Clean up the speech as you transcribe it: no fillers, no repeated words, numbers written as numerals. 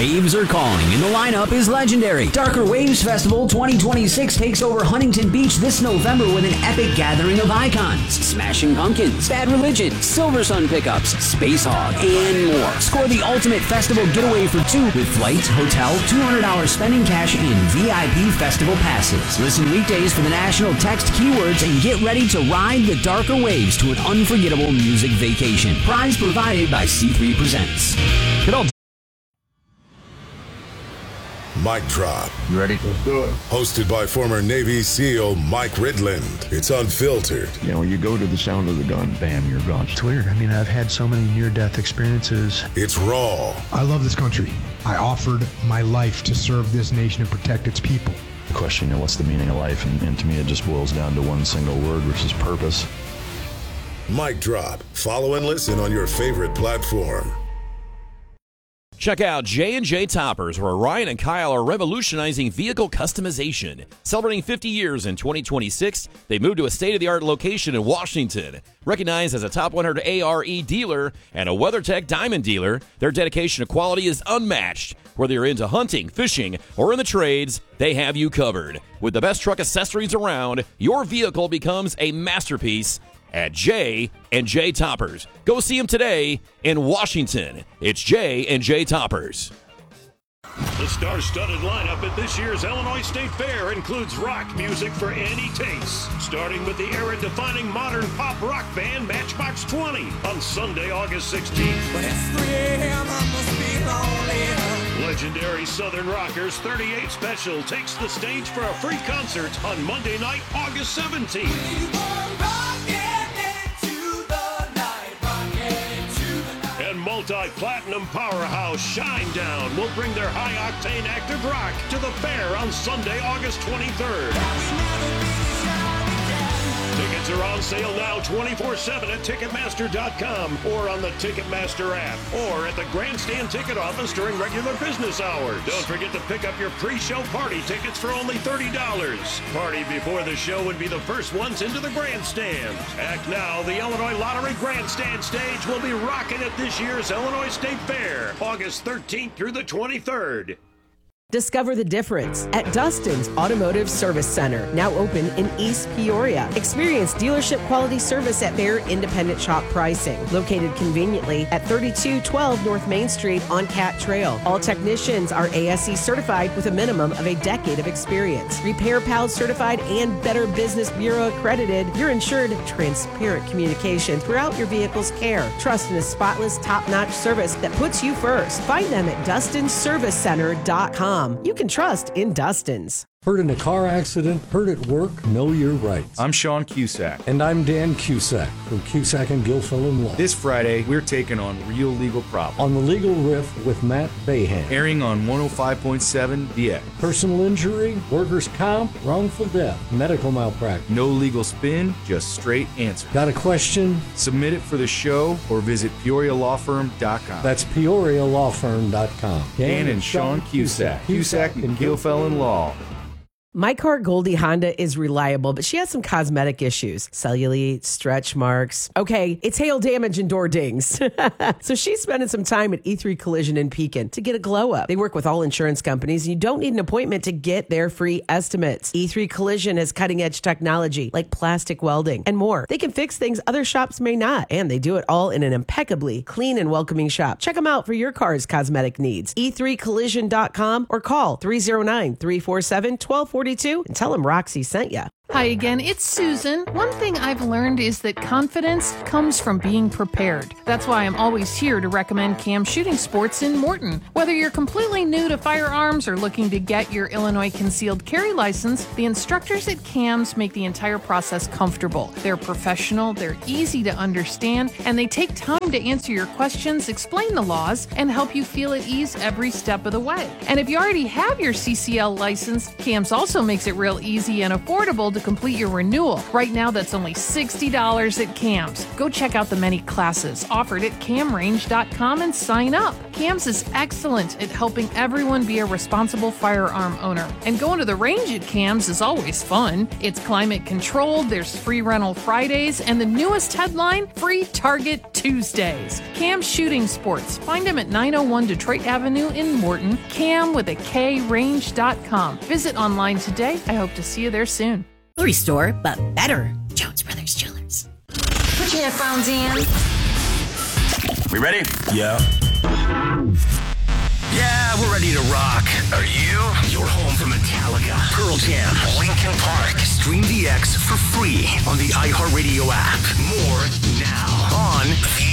Waves are calling, and the lineup is legendary. Darker Waves Festival 2026 takes over Huntington Beach this November with an epic gathering of icons. Smashing Pumpkins, Bad Religion, Silver Sun Pickups, Space Hog, and more. Score the ultimate festival getaway for two with flights, hotel, $200 spending cash, and VIP festival passes. Listen weekdays for the national text keywords and get ready to ride the Darker Waves to an unforgettable music vacation. Prize provided by C3 Presents. Good old Mic Drop. You ready? Let's do it. Hosted by former Navy SEAL Mike Ridland. It's unfiltered. You know, you go to the sound of the gun, bam, you're gone. It's weird. I mean, I've had so many near-death experiences. It's raw. I love this country. I offered my life to serve this nation and protect its people. The question, you know, what's the meaning of life? And to me, it just boils down to one single word, which is purpose. Mic Drop. Follow and listen on your favorite platform. Check out J&J Toppers, where Ryan and Kyle are revolutionizing vehicle customization. Celebrating 50 years in 2026, they moved to a state-of-the-art location in Washington. Recognized as a top 100 ARE dealer and a WeatherTech Diamond dealer, their dedication to quality is unmatched. Whether you're into hunting, fishing, or in the trades, they have you covered. With the best truck accessories around, your vehicle becomes a masterpiece at J&J Toppers. Go see them today in Washington. It's J&J Toppers. The star-studded lineup at this year's Illinois State Fair includes rock music for any taste, starting with the era-defining modern pop rock band Matchbox 20 on Sunday, August 16th. But it's 3 a.m., I must be lonely. Legendary Southern Rockers 38 Special takes the stage for a free concert on Monday night, August 17th. And multi-platinum powerhouse Shinedown will bring their high-octane active rock to the fair on Sunday, August 23rd. Tickets are on sale now 24/7 at Ticketmaster.com or on the Ticketmaster app or at the Grandstand ticket office during regular business hours. Don't forget to pick up your pre-show party tickets for only $30. Party before the show would be the first ones into the grandstand. Act now, the Illinois Lottery Grandstand stage will be rocking at this year's Illinois State Fair, August 13th through the 23rd. Discover the difference at Dustin's Automotive Service Center, now open in East Peoria. Experience dealership quality service at their independent shop pricing. Located conveniently at 3212 North Main Street on Cat Trail. All technicians are ASE certified with a minimum of a decade of experience. Repair Pals certified and Better Business Bureau accredited. You're ensured transparent communication throughout your vehicle's care. Trust in a spotless, top-notch service that puts you first. Find them at DustinServiceCenter.com. You can trust in Dustin's. Hurt in a car accident, hurt at work, know your rights. I'm Sean Cusack. And I'm Dan Cusack from Cusack and Gilfillan Law. This Friday, we're taking on Real Legal Problems. On the Legal Riff with Matt Bayhan. Airing on 105.7 The X. Personal injury, workers' comp, wrongful death, medical malpractice. No legal spin, just straight answers. Got a question? Submit it for the show or visit PeoriaLawFirm.com. That's PeoriaLawFirm.com. Dan and Sean Cusack. Cusack and Gilfillan Law. My car, Goldie Honda, is reliable, but she has some cosmetic issues. Cellulite, stretch marks. Okay, it's hail damage and door dings. So she's spending some time at E3 Collision in Pekin to get a glow up. They work with all insurance companies, and you don't need an appointment to get their free estimates. E3 Collision has cutting-edge technology like plastic welding and more. They can fix things other shops may not, and they do it all in an impeccably clean and welcoming shop. Check them out for your car's cosmetic needs. E3Collision.com or call 309-347-1240. And tell them Roxy sent you. Hi again, it's Susan. One thing I've learned is that confidence comes from being prepared. That's why I'm always here to recommend CAM Shooting Sports in Morton. Whether you're completely new to firearms or looking to get your Illinois concealed carry license, the instructors at CAMS make the entire process comfortable. They're professional, they're easy to understand, and they take time to answer your questions, explain the laws, and help you feel at ease every step of the way. And if you already have your CCL license, CAMS also makes it real easy and affordable to complete your renewal. Right now, that's only $60 at CAMS. Go check out the many classes offered at camrange.com and sign up. CAMS is excellent at helping everyone be a responsible firearm owner. And going to the range at CAMS is always fun. It's climate controlled, there's free rental Fridays, and the newest headline, free Target Tuesdays. CAM Shooting Sports. Find them at 901 Detroit Avenue in Morton. CAM with a K range.com. Visit online today. I hope to see you there soon. Jewelry store, but better. Jones Brothers Jewelers. Put your headphones in. We ready? Yeah. Yeah, we're ready to rock. Are you? You're home for Metallica, Pearl Jam, Linkin Park. Stream DX for free on the iHeartRadio app. More now on